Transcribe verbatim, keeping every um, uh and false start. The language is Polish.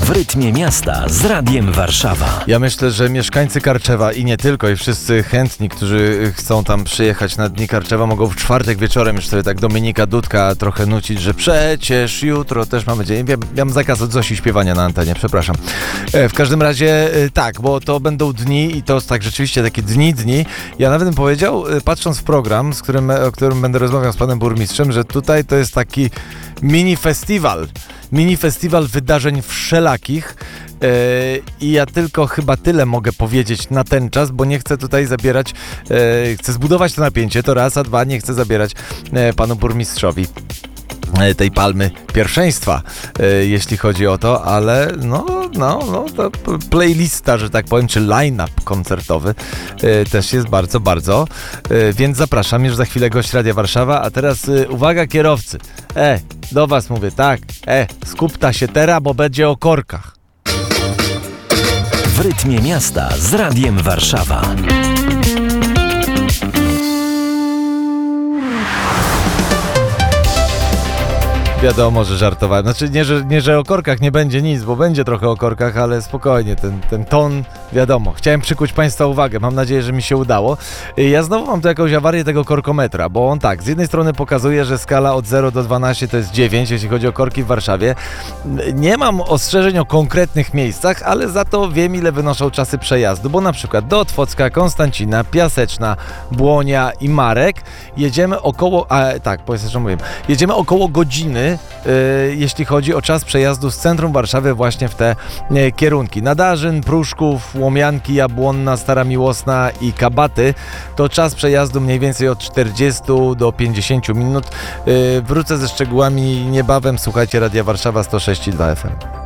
W rytmie miasta z Radiem Warszawa. Ja myślę, że mieszkańcy Karczewa i nie tylko, i wszyscy chętni, którzy chcą tam przyjechać na Dni Karczewa, mogą w czwartek wieczorem już sobie tak Dominika Dudka trochę nucić, że przecież jutro też mamy dzień. Ja mam zakaz od Zosi śpiewania na antenie, przepraszam. W każdym razie tak, bo to będą dni i to tak rzeczywiście takie dni, dni. Ja nawet bym powiedział, patrząc w program, z którym, o którym będę rozmawiał z panem burmistrzem, że tutaj to jest taki mini festiwal. Mini festiwal wydarzeń wszelakich. Yy, I ja tylko chyba tyle mogę powiedzieć na ten czas, bo nie chcę tutaj zabierać, yy, chcę zbudować to napięcie, to raz, a dwa, nie chcę zabierać yy, panu burmistrzowi yy, tej palmy pierwszeństwa, yy, jeśli chodzi o to, ale no, no, no, to playlista, że tak powiem, czy line-up koncertowy yy, też jest bardzo, bardzo, yy, więc zapraszam, już za chwilę gość Radia Warszawa, a teraz yy, uwaga kierowcy, e, do was mówię, tak, e, skupta się teraz, bo będzie o korkach. W rytmie miasta z Radiem Warszawa. Wiadomo, że żartowałem. Znaczy nie że, nie, że o korkach nie będzie nic, bo będzie trochę o korkach, ale spokojnie, ten, ten ton, wiadomo. Chciałem przykuć Państwa uwagę, mam nadzieję, że mi się udało. Ja znowu mam tu jakąś awarię tego korkometra, bo on tak, z jednej strony pokazuje, że skala od zera do dwunastu to jest dziewięć, jeśli chodzi o korki w Warszawie. Nie mam ostrzeżeń o konkretnych miejscach, ale za to wiem, ile wynoszą czasy przejazdu, bo na przykład do Otwocka, Konstancina, Piaseczna, Błonia i Marek jedziemy około, a tak, po mówię, jedziemy około godziny, Yy, jeśli chodzi o czas przejazdu z centrum Warszawy właśnie w te yy, kierunki. Nadarzyn, Pruszków, Łomianki, Jabłonna, Stara Miłosna i Kabaty to czas przejazdu mniej więcej od czterdziestu do pięćdziesięciu minut. Yy, wrócę ze szczegółami niebawem. Słuchajcie Radia Warszawa sto sześć i dwa F M.